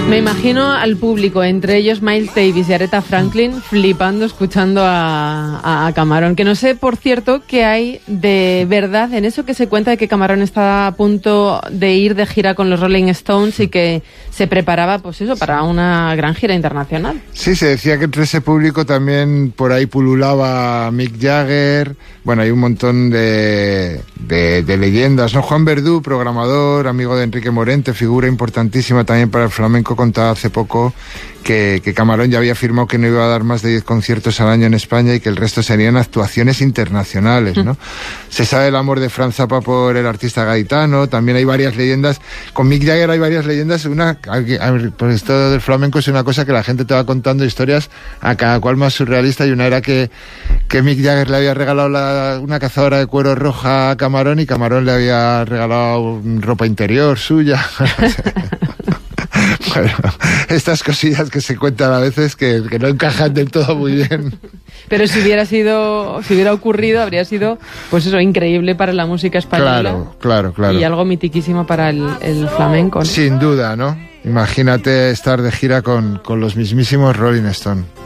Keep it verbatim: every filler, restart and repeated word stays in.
Me imagino al público, entre ellos Miles Davis y Aretha Franklin, flipando escuchando a, a, a Camarón. Que no sé, por cierto, qué hay de verdad en eso que se cuenta de que Camarón está a punto de ir de gira con los Rolling Stones y que se preparaba, pues eso, para una gran gira internacional. Sí, se decía que entre ese público también por ahí pululaba Mick Jagger. Bueno, hay un montón de, de, de leyendas, ¿no? Juan Verdú, programador, amigo de Enrique Morente, figura importantísima también para el flamenco, contaba hace poco que, que Camarón ya había afirmado que no iba a dar más de diez conciertos al año en España y que el resto serían actuaciones internacionales, ¿no? Mm. Se sabe el amor de Franz Zappa por el artista gaditano, también hay varias leyendas. Con Mick Jagger hay varias leyendas, una, pues esto del flamenco es una cosa que la gente te va contando historias a cada cual más surrealista, y una era que, que Mick Jagger le había regalado la, una cazadora de cuero roja a Camarón y Camarón le había regalado ropa interior suya. Bueno, estas cosillas que se cuentan a veces que, que no encajan del todo muy bien. Pero si hubiera sido, si hubiera ocurrido, habría sido, pues eso, increíble para la música española. Claro, claro, claro. Y algo mitiquísimo para el, el flamenco, ¿no? Sin duda, ¿no? Imagínate estar de gira con, con los mismísimos Rolling Stones.